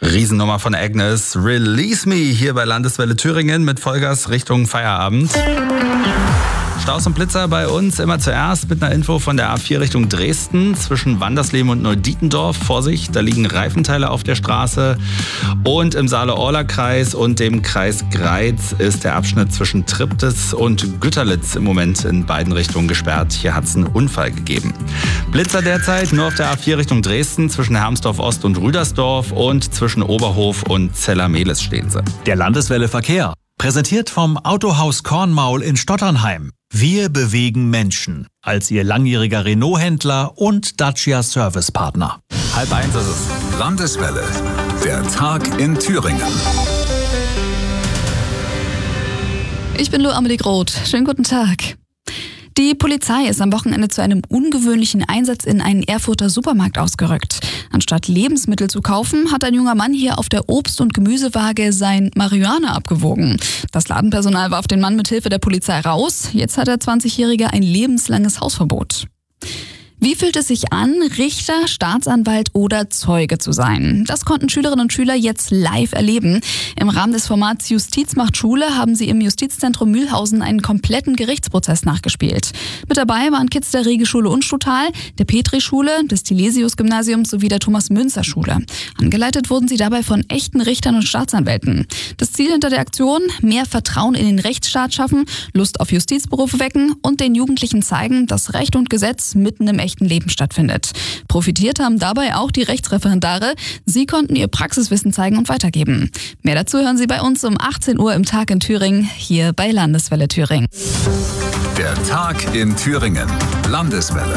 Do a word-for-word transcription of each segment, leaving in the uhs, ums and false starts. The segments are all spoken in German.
Riesennummer von Agnes, Release Me, hier bei Landeswelle Thüringen mit Vollgas Richtung Feierabend. Staus und Blitzer bei uns immer zuerst mit einer Info von der A vier Richtung Dresden zwischen Wandersleben und Neudietendorf. Vorsicht, da liegen Reifenteile auf der Straße. Und im Saale-Orla-Kreis und dem Kreis Greiz ist der Abschnitt zwischen Triptis und Güterlitz im Moment in beiden Richtungen gesperrt. Hier hat es einen Unfall gegeben. Blitzer derzeit nur auf der A vier Richtung Dresden zwischen Hermsdorf Ost und Rüdersdorf und zwischen Oberhof und Zellermehlis stehen sie. Der Landeswelle Verkehr, präsentiert vom Autohaus Kornmaul in Stotternheim. Wir bewegen Menschen als Ihr langjähriger Renault-Händler und Dacia-Service-Partner. Halb eins ist es. Landeswelle, der Tag in Thüringen. Ich bin Lou Amelie Groth. Schönen guten Tag. Die Polizei ist am Wochenende zu einem ungewöhnlichen Einsatz in einen Erfurter Supermarkt ausgerückt. Anstatt Lebensmittel zu kaufen, hat ein junger Mann hier auf der Obst- und Gemüsewaage sein Marihuana abgewogen. Das Ladenpersonal warf den Mann mit Hilfe der Polizei raus. Jetzt hat der zwanzigjährige ein lebenslanges Hausverbot. Wie fühlt es sich an, Richter, Staatsanwalt oder Zeuge zu sein? Das konnten Schülerinnen und Schüler jetzt live erleben. Im Rahmen des Formats Justiz macht Schule haben sie im Justizzentrum Mühlhausen einen kompletten Gerichtsprozess nachgespielt. Mit dabei waren Kids der Regelschule Unstruttal, der Petri-Schule, des Tilesius-Gymnasiums sowie der Thomas-Münzer-Schule. Angeleitet wurden sie dabei von echten Richtern und Staatsanwälten. Das Ziel hinter der Aktion: mehr Vertrauen in den Rechtsstaat schaffen, Lust auf Justizberufe wecken und den Jugendlichen zeigen, dass Recht und Gesetz mitten im echten Leben stattfindet. Profitiert haben dabei auch die Rechtsreferendare. Sie konnten ihr Praxiswissen zeigen und weitergeben. Mehr dazu hören Sie bei uns um achtzehn Uhr im Tag in Thüringen, hier bei Landeswelle Thüringen. Der Tag in Thüringen. Landeswelle.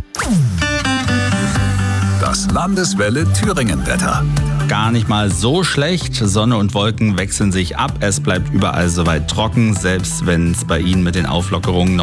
Das Landeswelle Thüringen-Wetter. Gar nicht mal so schlecht. Sonne und Wolken wechseln sich ab. Es bleibt überall soweit trocken, selbst wenn es bei Ihnen mit den Auflockerungen noch